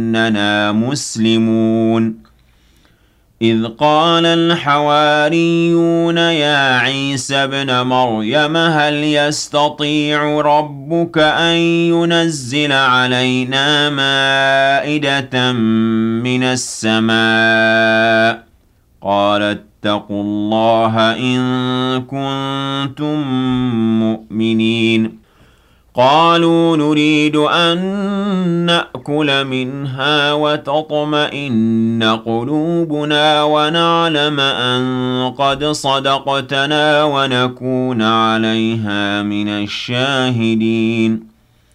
إننا مسلمون إذ قال الحواريون يا عيسى ابن مريم هل يستطيع ربك أن ينزل علينا مائدة من السماء قال اتقوا الله إن كنتم مؤمنين قالوا نريد أن نأكل منها وتطمئن قلوبنا ونعلم أن قد صدقتنا ونكون عليها من الشاهدين